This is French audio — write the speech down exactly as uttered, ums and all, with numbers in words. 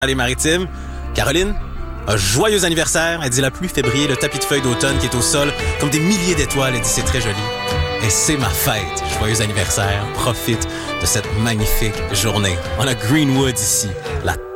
les Maritimes. Caroline, un joyeux anniversaire. Elle dit la pluie fait briller le tapis de feuilles d'automne qui est au sol comme des milliers d'étoiles. Elle dit c'est très joli. Et c'est ma fête. Joyeux anniversaire. Profite de cette magnifique journée. On a Greenwood ici. La